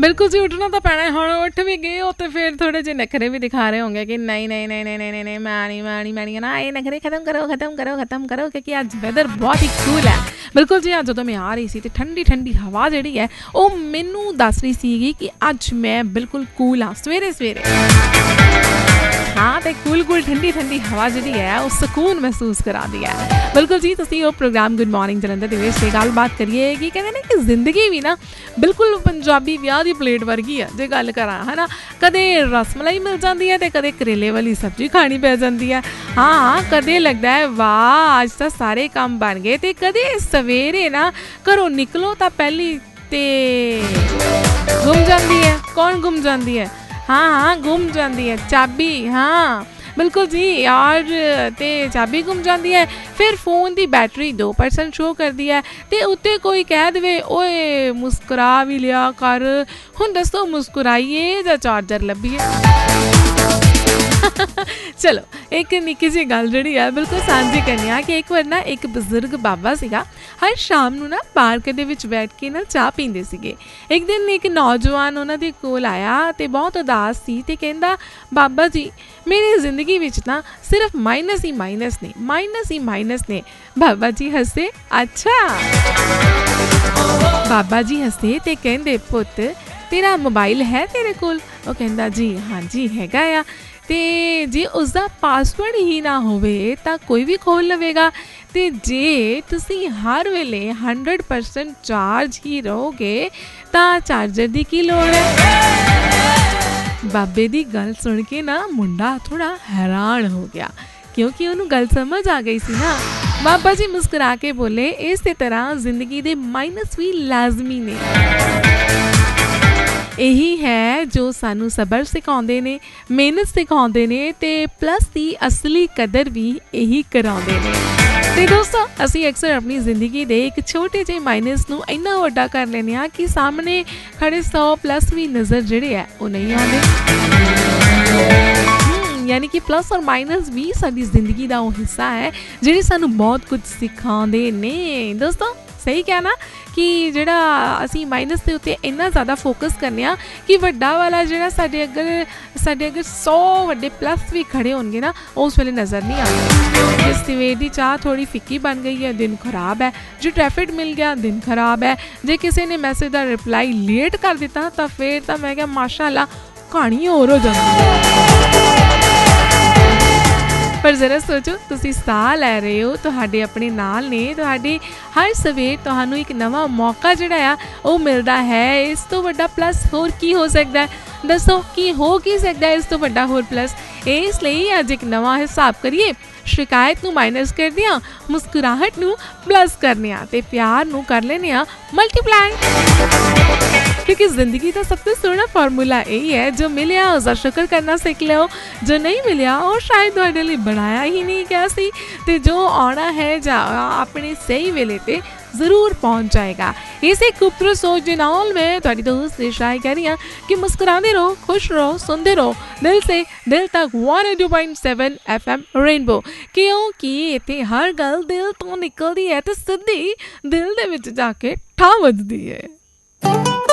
बिल्कुल जी उठना तो पैना हुण उठ भी गए हो तो फिर थोड़े जे नखरे भी दिखा रहे होंगे कि नहीं नहीं नहीं नहीं नहीं नहीं मैं नहीं ना ये नखरे खत्म करो क्योंकि अज वैदर बहुत ही कूल है। बिल्कुल जी अज जो मैं आ रही सी तो ठंडी ठंडी हवा जी है वो मैनू दस रही सी कि अज मैं बिल्कुल कूल हाँ सवेरे सवेरे हाँ तो कूल ठंडी ठंडी हवा जी है वो सुकून महसूस करा दी है। बिल्कुल जी तुसी वो प्रोग्राम गुड मॉर्निंग जलंधर दे विच गलबात करिए कि कहते हैं कि जिंदगी भी ना बिल्कुल पंजाबी विआह दी प्लेट वर्गी है जे गल करा है ना। कदे रसमलाई मिल जाती है तो कदे करेले वाली सब्जी खानी पै जाती है। हाँ कदे लगता है वाह अज तो सारे काम बन गए तो कदे सवेरे ना घरों निकलो तो पहली ते गुम जाती है। कौन गुम जाती है? हाँ गुम जाती है चाबी। हाँ बिल्कुल जी यार ते चाबी गुम जाती है। फिर फोन की बैटरी 2% शो कर दी है तो उत्ते कोई कह दे ओए मुस्कुरा भी लिया कर। हुण दसो मुस्कुराइए या चार्जर लभीए? चलो एक निक्की जी गल जी है बिल्कुल सांझी करनी है कि एक बार ना एक बजुर्ग बाबा सीगा हर शाम नू ना पार्क दे विच बैठ के ना चाह पींदे सीगे। एक दिन एक नौजवान उन्हां दे कोल आया ते बहुत उदास सी ते कहंदा बाबा जी मेरी जिंदगी विच ना सिर्फ माइनस ही माइनस ने। बाबा जी हसे अच्छा बाबा जी हसे ते कहंदे पुत तेरा मोबाइल है तेरे कोल? वो कहंदा जी हाँ जी हैगा आ ते जे उसका पासवर्ड ही ना होवे तां कोई भी खोल लवेगा ते जे तुसी हर वेले 100% चार्ज ही रहोगे तां चार्जर दी की लोड़ है। बाबे दी गल सुन के ना मुंडा थोड़ा हैरान हो गया क्योंकि उन्हें गल समझ आ गई सी ना। बाबा जी मुस्कुरा के बोले इस तरह जिंदगी दे माइनस भी लाजमी ने। यही है जो सानू सबर सिखाते ने मेहनत सिखाते ने ते प्लस की असली कदर भी यही कराते ने। तो दोस्तों असी अक्सर अपनी जिंदगी दे एक छोटे जे माइनस नू इन्ना वड्डा कर लेने आ कि सामने खड़े 100+ भी नज़र जिहड़े है वो नहीं आते। यानी कि प्लस और माइनस भी साडी जिंदगी का वो हिस्सा है जिहड़े सानू बहुत कुछ सिखाते ने। दोस्तों सही कहना कि जिहड़ा असी माइनस के उत्ते इन्ना ज़्यादा फोकस करने कि वड्डा वाला जिहड़ा साडे अगर 100 वड्डे प्लस भी खड़े होंगे ना उस वेले नज़र नहीं आता। जिस सवेर की चाह थोड़ी फिक्की बन गई है दिन खराब है। जो ट्रैफिक मिल गया दिन खराब है। जे किसी ने मैसेज का रिप्लाई लेट कर दिता तो फिर तो मैं क्या माशाअल्लाह कहानी होर हो जाती है। पर जरा सोचो तुसी साह लै रहे हो तुहाडे अपने नाल ने तुहाडे हर सवेर तुहानू एक नवा मौका जिहड़ा आ वो मिलता है। इस तो वड्डा प्लस होर की हो सकता है? दसो की हो की सकता है इस तो वड्डा होर प्लस? इसलिए अज एक नवा हिसाब करिए। शिकायत नू माइनस कर दिया मुस्कुराहट नू प्लस करने ते प्यार नू कर लेने मल्टीप्लाई। क्योंकि जिंदगी का सबसे सोहना फार्मूला यही है जो मिलिया उसका शुक्र करना सीख लो जो नहीं मिलिया और शायद तुहाडे लई बनाया ही नहीं गया सी ते जो आना है जा अपने सही वेले ते ज़रूर पहुँच जाएगा। इसी खूबसूरत सोच के नाल में तुहाडी दोस्त निशाई कह रही कि मुस्कुराते रहो खुश रहो सुनते रहो दिल से दिल तक 102.7 FM रेनबो क्योंकि इत्थे हर गल दिल तो निकलती है तो सीधी दिल दे विच जाके ठा वजदी है।